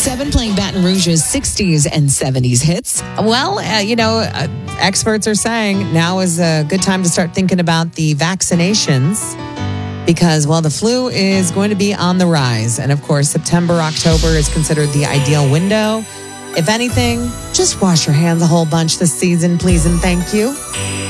7 playing Baton Rouge's 60s and 70s hits. Well, experts are saying now is a good time to start thinking about the vaccinations because, well, the flu is going to be on the rise. And of course, September, October is considered the ideal window. If anything, just wash your hands a whole bunch this season, please and thank you.